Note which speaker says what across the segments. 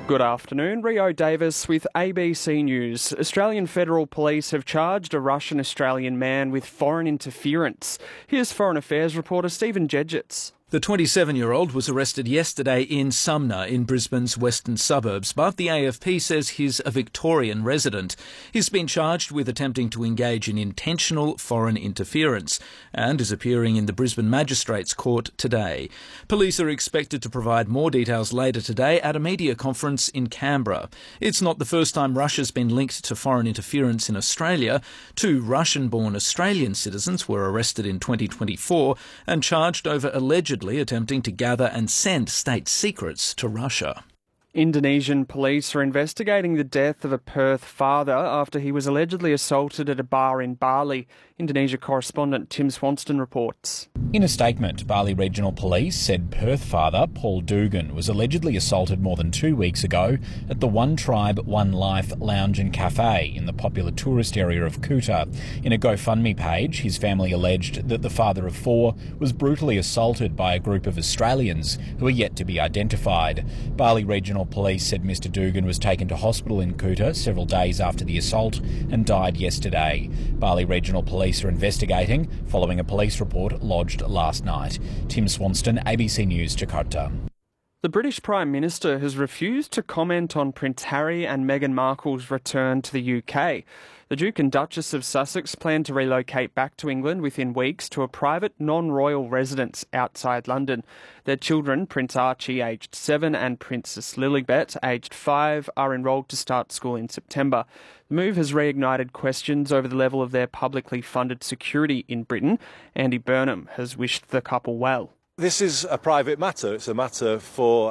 Speaker 1: Good afternoon. Rio Davis with ABC News. Australian Federal Police have charged a Russian-Australian man with foreign interference. Here's Foreign Affairs reporter Stephen Jedgetts.
Speaker 2: The 27-year-old was arrested yesterday in Sumner in Brisbane's western suburbs, but the AFP says he's a Victorian resident. He's been charged with attempting to engage in intentional foreign interference and is appearing in the Brisbane Magistrates Court today. Police are expected to provide more details later today at a media conference in Canberra. It's not the first time Russia's been linked to foreign interference in Australia. 2 Russian-born Australian citizens were arrested in 2024 and charged over allegedly attempting to gather and send state secrets to Russia.
Speaker 1: Indonesian police are investigating the death of a Perth father after he was allegedly assaulted at a bar in Bali. Indonesia correspondent Tim Swanston reports.
Speaker 3: In a statement, Bali Regional Police said Perth father Paul Dugan was allegedly assaulted more than 2 weeks ago at the One Tribe, One Life lounge and cafe in the popular tourist area of Kuta. In a GoFundMe page, his family alleged that the father of 4 was brutally assaulted by a group of Australians who are yet to be identified. Bali Regional Police said Mr Dugan was taken to hospital in Kuta several days after the assault and died yesterday. Bali Regional Police are investigating following a police report lodged last night. Tim Swanston, ABC News, Jakarta.
Speaker 1: The British Prime Minister has refused to comment on Prince Harry and Meghan Markle's return to the UK. The Duke and Duchess of Sussex plan to relocate back to England within weeks to a private non-royal residence outside London. Their children, Prince Archie, aged 7, and Princess Lilibet, aged 5, are enrolled to start school in September. The move has reignited questions over the level of their publicly funded security in Britain. Andy Burnham has wished the couple well.
Speaker 4: This is a private matter. It's a matter for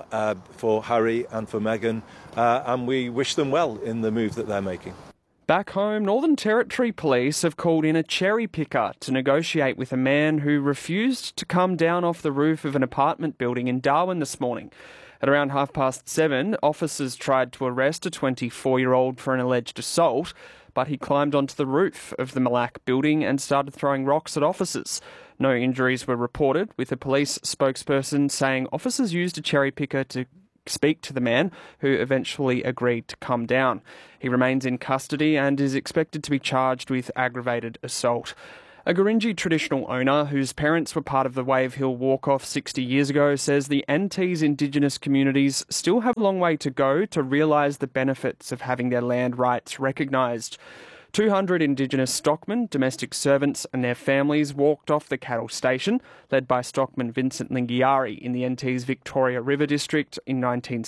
Speaker 4: Harry and for Meghan, and we wish them well in the move that they're making.
Speaker 1: Back home, Northern Territory Police have called in a cherry picker to negotiate with a man who refused to come down off the roof of an apartment building in Darwin this morning. At around 7:30, officers tried to arrest a 24-year-old for an alleged assault, but he climbed onto the roof of the Malak building and started throwing rocks at officers. No injuries were reported, with a police spokesperson saying officers used a cherry picker to speak to the man, who eventually agreed to come down. He remains in custody and is expected to be charged with aggravated assault. A Gurindji traditional owner whose parents were part of the Wave Hill walk-off 60 years ago says the NT's Indigenous communities still have a long way to go to realise the benefits of having their land rights recognised. 200 Indigenous stockmen, domestic servants and their families walked off the cattle station, led by stockman Vincent Lingiari in the NT's Victoria River District in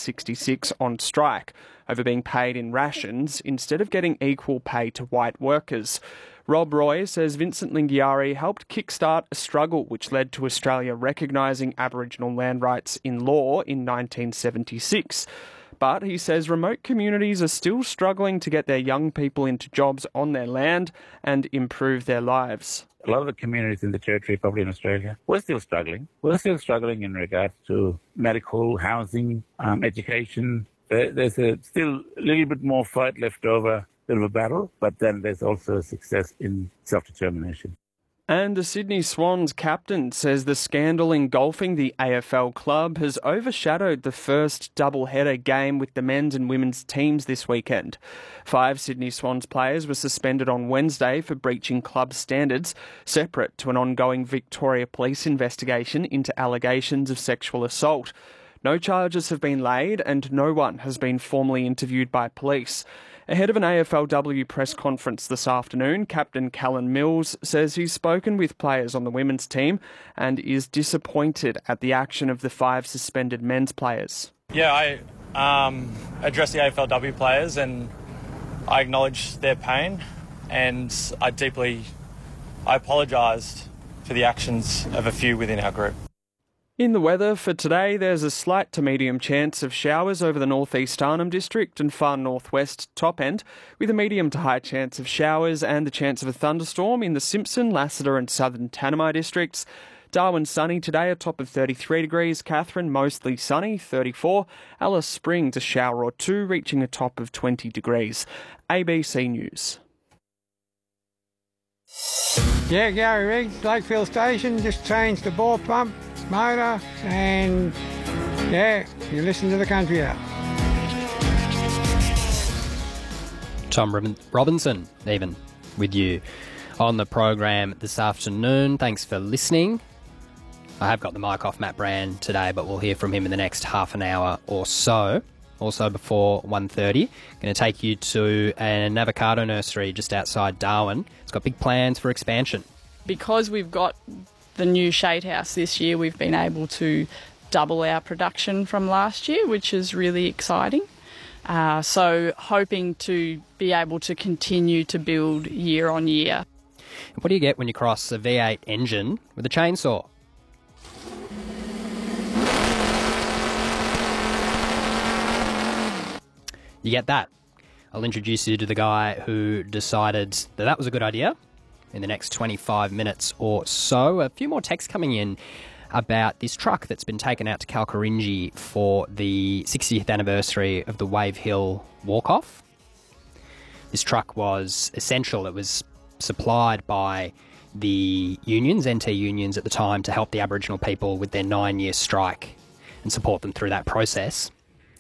Speaker 1: 1966 on strike, over being paid in rations instead of getting equal pay to white workers. Rob Roy says Vincent Lingiari helped kickstart a struggle which led to Australia recognising Aboriginal land rights in law in 1976. But he says remote communities are still struggling to get their young people into jobs on their land and improve their lives.
Speaker 5: A lot of the communities in the Territory, probably in Australia, we're still struggling. We're still struggling in regards to medical, housing, education. There's still a little bit more fight left over, a bit of a battle, but then there's also success in self-determination.
Speaker 1: And the Sydney Swans captain says the scandal engulfing the AFL club has overshadowed the first double-header game with the men's and women's teams this weekend. 5 Sydney Swans players were suspended on Wednesday for breaching club standards, separate to an ongoing Victoria Police investigation into allegations of sexual assault. No charges have been laid and no one has been formally interviewed by police. Ahead of an AFLW press conference this afternoon, Captain Callan Mills says he's spoken with players on the women's team and is disappointed at the action of the 5 suspended men's players.
Speaker 6: Yeah, I addressed the AFLW players and I acknowledged their pain and I apologised for the actions of a few within our group.
Speaker 1: In the weather for today, there's a slight to medium chance of showers over the northeast Arnhem District and far northwest top end, with a medium to high chance of showers and the chance of a thunderstorm in the Simpson, Lassiter and southern Tanami districts. Darwin sunny today, a top of 33 degrees. Katherine mostly sunny, 34. Alice Springs a shower or 2, reaching a top of 20 degrees. ABC News.
Speaker 7: Yeah, Gary Riggs, Lakefield Station, just changed the bore pump, motor, and yeah, you listen to the country out.
Speaker 8: Tom Robinson, even, with you on the program this afternoon. Thanks for listening. I have got the mic off Matt Brand today, but we'll hear from him in the next half an hour or so. Also before 1:30, going to take you to an avocado nursery just outside Darwin. It's got big plans for expansion.
Speaker 9: Because we've got the new shade house this year, we've been able to double our production from last year, which is really exciting. So hoping to be able to continue to build year on year.
Speaker 8: What do you get when you cross a V8 engine with a chainsaw? You get that. I'll introduce you to the guy who decided that that was a good idea in the next 25 minutes or so. A few more texts coming in about this truck that's been taken out to Kalkarinji for the 60th anniversary of the Wave Hill walk-off. This truck was essential. It was supplied by the unions, NT unions at the time, to help the Aboriginal people with their 9-year strike and support them through that process.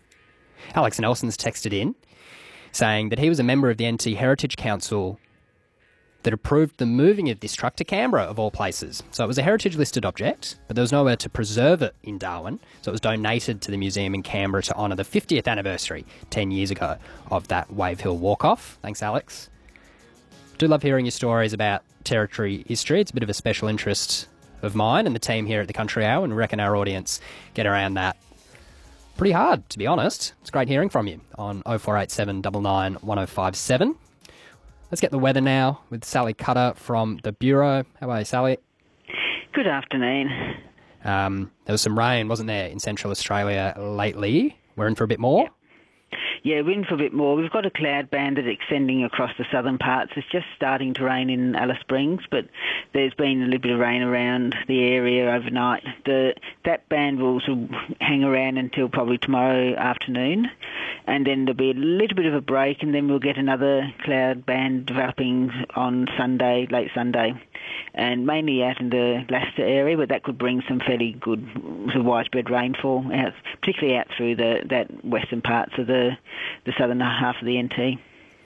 Speaker 8: Alex Nelson's texted in saying that he was a member of the NT Heritage Council that approved the moving of this truck to Canberra, of all places. So it was a heritage-listed object, but there was nowhere to preserve it in Darwin, so it was donated to the museum in Canberra to honour the 50th anniversary, 10 years ago, of that Wave Hill walk-off. Thanks, Alex. Do love hearing your stories about Territory history. It's a bit of a special interest of mine and the team here at the Country Hour, and reckon our audience get around that pretty hard, to be honest. It's great hearing from you on 0487 99 1057. Let's get the weather now with Sally Cutter from the Bureau. How are you, Sally?
Speaker 10: Good afternoon.
Speaker 8: There was some rain, wasn't there, in Central Australia lately? We're in for a bit more?
Speaker 10: Yep. Yeah, we're in for a bit more. We've got a cloud band that's extending across the southern parts. It's just starting to rain in Alice Springs, but there's been a little bit of rain around the area overnight. That band will sort of hang around until probably tomorrow afternoon, and then there'll be a little bit of a break, and then we'll get another cloud band developing on Sunday, late Sunday, and mainly out in the Leicester area, but that could bring some fairly good sort of widespread rainfall, out, particularly out through that western parts of the southern half of the NT.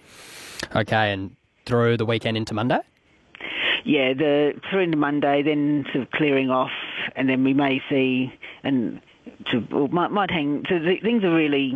Speaker 8: Okay, and through the weekend into Monday?
Speaker 10: Yeah, through into Monday, then sort of clearing off, and then we may see, and might hang. So things are really